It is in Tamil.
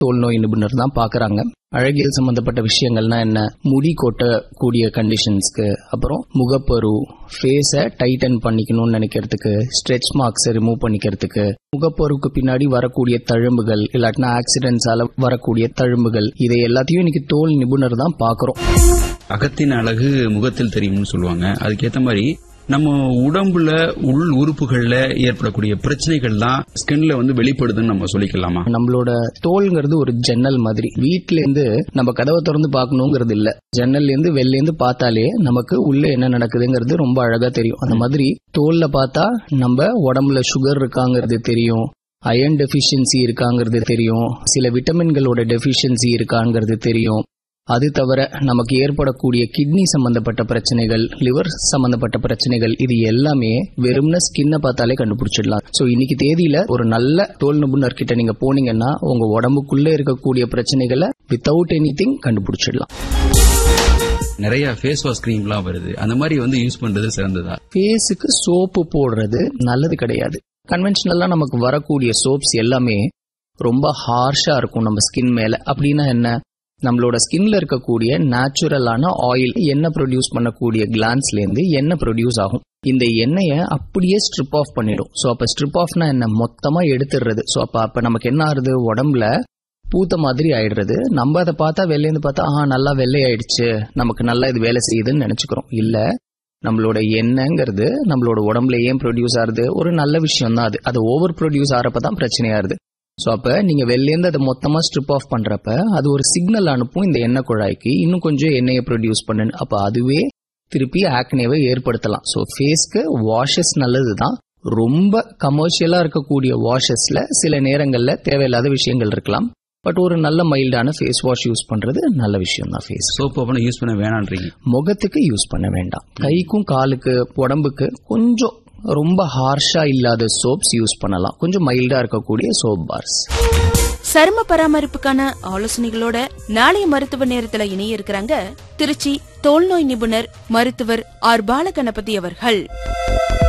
தோல் நோய் நிபுணர் தான் பாக்குறாங்க. அழகியல் சம்பந்தப்பட்ட விஷயங்கள்னா என்ன, முடி கொட்டக்கூடிய கண்டிஷன்ஸ்க்கு, அப்புறம் முகப்பரு, ஃபேஸை டைட்டன் பண்ணிக்கணும்னு நினைக்கிறதுக்கு, ஸ்ட்ரெச் மார்க்ஸை ரிமூவ் பண்ணிக்கிறதுக்கு, முகப்பருக்கு பின்னாடி வரக்கூடிய தழும்புகள், இல்லாட்டினா ஆக்சிடென்ட்ஸால வரக்கூடிய தழும்புகள், இதை எல்லாத்தையும் இன்னைக்கு தோல் நிபுணர் தான் பாக்குறோம். அகத்தின் அழகு முகத்தில் தெரியும்னு சொல்லுவாங்க. அதுக்கேற்ற மாதிரி நம்ம உடம்புல உள் உறுப்புகள்ல ஏற்படக்கூடிய பிரச்சனைகள் தான் ஸ்கின்ல வெளிப்படுதுன்னு நம்ம சொல்லிக்கலாமா? நம்மளோட தோல்ங்கிறது ஒரு ஜன்னல் மாதிரி. வீட்ல இருந்து நம்ம கதவை திறந்து பார்க்கணுங்கிறது இல்ல, ஜன்னல்ல இருந்து வெளில இருந்து பார்த்தாலே நமக்கு உள்ள என்ன நடக்குதுங்கிறது ரொம்ப அழகா தெரியும். அந்த மாதிரி தோல்ல பார்த்தா நம்ம உடம்புல சுகர் இருக்காங்கிறது தெரியும், அயர்ன் டெபிஷியன்சி இருக்காங்கிறது தெரியும், சில விட்டமின்களோட டெபிஷியன்சி இருக்காங்கிறது தெரியும். அது தவிர நமக்கு ஏற்படக்கூடிய கிட்னி சம்பந்தப்பட்ட பிரச்சனைகள், லிவர் சம்பந்தப்பட்ட பிரச்சனைகள், இது எல்லாமே வெறும்ன ஸ்கின்னை பார்த்தாலே கண்டுபிடிச்சிடலாம். சோ இன்னைக்கு தேதியில ஒரு நல்ல தோல் நிபுணர் கிட்ட நீங்க போனீங்கன்னா உங்க உடம்புக்குள்ள இருக்கக்கூடிய பிரச்சனைகளை வித்தவுட் எனிதிங் கண்டுபிடிச்சிடலாம். நிறைய ஃபேஸ் வாஷ் கிரீம்லாம் வருது, அந்த மாதிரி யூஸ் பண்றது சிறந்ததா? ஃபேஸுக்கு சோப்பு போடுறது நல்லது கிடையாது. கன்வென்ஷனலா நமக்கு வரக்கூடிய சோப்ஸ் எல்லாமே ரொம்ப ஹார்ஷா இருக்கும் நம்ம ஸ்கின் மேல. அப்படின்னா என்ன, நம்மளோட ஸ்கின்ல இருக்கக்கூடிய நேச்சுரலான ஆயில், எண்ணெய் ப்ரொடியூஸ் பண்ணக்கூடிய கிளான்ஸ்ல இருந்து எண்ணெய் ப்ரொடியூஸ் ஆகும். இந்த எண்ணெயை அப்படியே ஸ்ட்ரிப் ஆஃப் பண்ணிடும். ஸோ அப்ப ஸ்ட்ரிப் ஆஃப்னா என்ன, மொத்தமா எடுத்துடுறது. ஸோ அப்ப நமக்கு என்ன ஆகுது, உடம்புல பூத்த மாதிரி ஆயிடுறது. நம்ம அதை பார்த்தா வெளிலேருந்து பார்த்தா நல்லா வெள்ளை ஆயிடுச்சு, நமக்கு நல்லா இது வேலை செய்யுதுன்னு நினைச்சுக்கிறோம். இல்ல, நம்மளோட எண்ணெய்ங்கிறது நம்மளோட உடம்புல ஏன் ப்ரொடியூஸ் ஆகுது, ஒரு நல்ல விஷயம் தான். அது ஓவர் ப்ரொடியூஸ் ஆறப்பதான் பிரச்சனையாருது. ஸோ அப்ப நீங்க வெளிலேருந்து அதை மொத்தமா ஸ்ட்ரிப் ஆஃப் பண்றப்ப அது ஒரு சிக்னல் அனுப்பும் இந்த எண்ணெய் குழாய்க்கு, இன்னும் கொஞ்சம் எண்ணெயை ப்ரொடியூஸ் பண்ணுன்னு. அப்ப அதுவே திருப்பி ஆக்னேவை ஏற்படுத்தலாம். ஸோ ஃபேஸ்க்கு வாஷஸ் நல்லதுதான். ரொம்ப கமர்ஷியலா இருக்கக்கூடிய வாஷஸ்ல சில நேரங்கள்ல தேவையில்லாத விஷயங்கள் இருக்கலாம். பட் ஒரு நல்ல மைல்டான ஃபேஸ் வாஷ் யூஸ் பண்றது நல்ல விஷயம் தான். ஃபேஸ் சோப்பு யூஸ் பண்ண வேணான்றீங்க? முகத்துக்கு யூஸ் பண்ண வேண்டாம். கைக்கும் காலுக்கு உடம்புக்கு கொஞ்சம் ரொம்ப ஹார்ஷா இல்லாத சோப்ஸ் யூஸ் பண்ணலாம், கொஞ்சம் மைல்டா இருக்கக்கூடிய சோப் பார்ஸ். சரும பராமரிப்புக்கான ஆலோசனைகளோட நாளைய மருத்துவ நேரத்துல இணைய இருக்கிறாங்க திருச்சி தோல் நோய் நிபுணர் மருத்துவர் ஆர் பாலகணபதி அவர்கள்.